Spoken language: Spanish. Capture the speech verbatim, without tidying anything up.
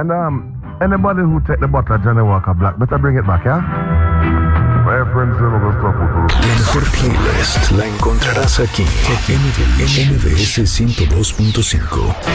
And um, anybody who take the bottle of Johnny Walker Black, better bring it back, yeah? My friends, you know the stuff. La mejor playlist la encontrarás aquí en M V S ciento dos punto cinco.